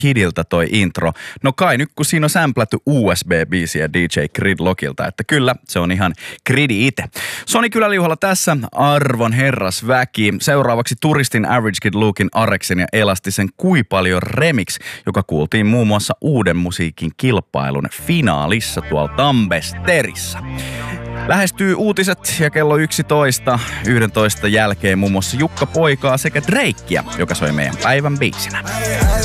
Kidiltä toi intro. No kai nyt kun siinä on samplattu USB-biisiä DJ Gridlockilta, että kyllä se on ihan Gridi itse. Soni Kyläliuhalla tässä, arvon herrasväki. Seuraavaksi Turistin Average Kid Luken, Areksen ja Elastisen Kui paljon remix, joka kuultiin muun muassa Uuden musiikin kilpailun finaalissa tuolla Tambesterissa. Lähestyy uutiset ja kello 11 jälkeen muun muassa Jukka Poikaa sekä Drakea, joka soi meidän päivän biisinä.